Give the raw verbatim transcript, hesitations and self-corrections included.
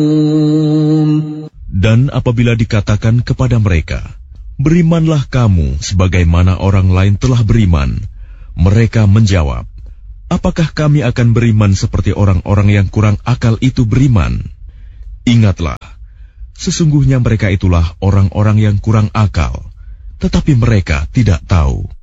Dan apabila dikatakan kepada mereka, berimanlah kamu sebagaimana orang lain telah beriman, mereka menjawab, apakah kami akan beriman seperti orang-orang yang kurang akal itu beriman? Ingatlah, sesungguhnya mereka itulah orang-orang yang kurang akal, tetapi mereka tidak tahu.